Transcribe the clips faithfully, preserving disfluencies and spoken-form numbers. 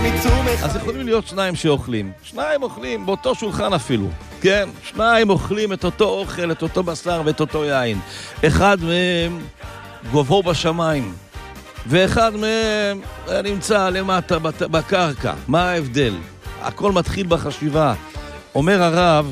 אז יכולים להיות שניים שאוכלים. שניים אוכלים באותו שולחן אפילו. כן? שניים אוכלים את אותו אוכל, את אותו בשר ואת אותו יין. אחד מהם גובהו בשמיים. ואחד מהם נמצא למטה בקרקע. מה ההבדל? הכל מתחיל בחשיבה. אומר הרב,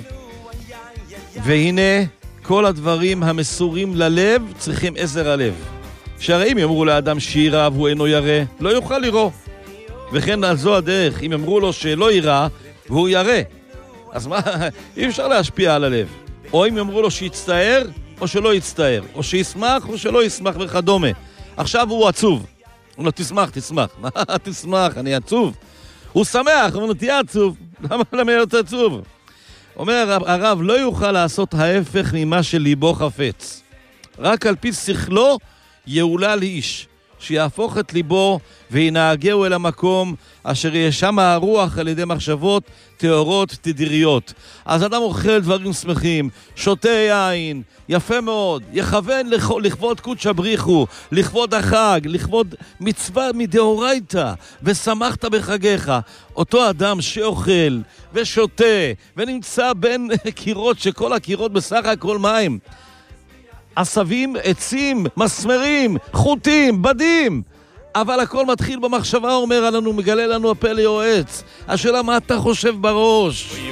והנה כל הדברים המסורים ללב צריכים עזר הלב. שהרי אם יאמרו לאדם שירה והוא אינו ירא, לא יוכל לראות. וכן על זו הדרך, אם אמרו לו שלא ירא והוא ירא, אז מה? אי אפשר להשפיע על הלב. או אם יאמרו לו שיצטער או שלא יצטער, או שישמח או שלא ישמח וכדומה. עכשיו הוא עצוב. הוא לא, תשמח, תשמח. מה? תשמח, אני עצוב. הוא שמח, הוא תהיה עצוב. למה למה להיות עצוב? אומר הרב, לא יוכל לעשות ההפך ממה שליבו חפץ. רק על פי שכלו יעולה לאיש, שיהפוך את ליבו וינהגהו אל המקום אשר ישם הרוח על ידי מחשבות תאורות תדיריות. אז אדם אוכל דברים שמחים, שותה יין, יפה מאוד, יכוון לכבוד קודש בריחו, לכבוד החג, לכבוד מצווה מדאורייתא, ושמחת בחגיך. אותו אדם שאוכל ושותה ונמצא בין קירות שכל הקירות בסך הכל מים, עשבים, עצים, מסמרים, חוטים, בדים, אבל הכל מתחיל במחשבה, אומר לנו, מגלה לנו הפלא יועץ. השאלה מה אתה חושב בראש?